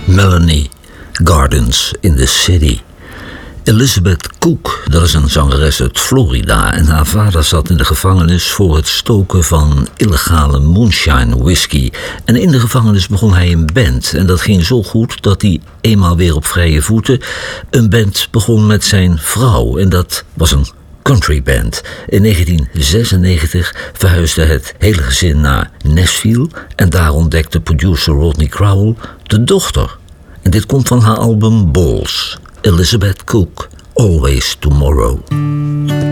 Melanie, Gardens in the City. Elizabeth Cook, dat is een zangeres uit Florida en haar vader zat in de gevangenis voor het stoken van illegale moonshine whisky. En in de gevangenis begon hij een band en dat ging zo goed dat hij eenmaal weer op vrije voeten een band begon met zijn vrouw en dat was een countryband. In 1996 verhuisde het hele gezin naar Nashville en daar ontdekte producer Rodney Crowell de dochter. En dit komt van haar album Balls. Elizabeth Cook, Always Tomorrow.